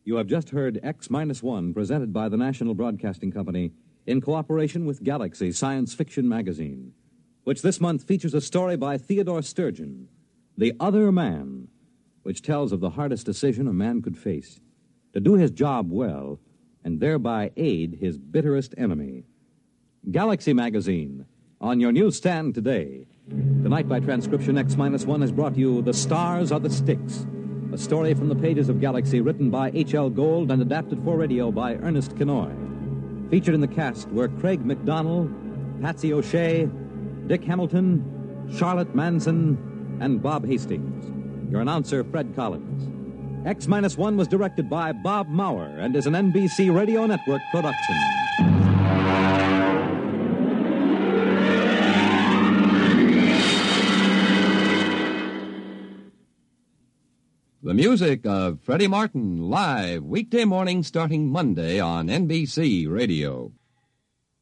You have just heard X-1, presented by the National Broadcasting Company in cooperation with Galaxy Science Fiction Magazine, which this month features a story by Theodore Sturgeon, The Other Man, which tells of the hardest decision a man could face, to do his job well and thereby aid his bitterest enemy. Galaxy Magazine, on your newsstand today. Tonight, by transcription, X-1 has brought you The Stars Are the Sticks, a story from the pages of Galaxy written by H.L. Gold and adapted for radio by Ernest Kenoy. Featured in the cast were Craig McDonnell, Patsy O'Shea, Dick Hamilton, Charlotte Manson, and Bob Hastings. Your announcer, Fred Collins. X-1 was directed by Bob Maurer and is an NBC Radio Network production. The music of Freddie Martin, live weekday morning starting Monday on NBC Radio.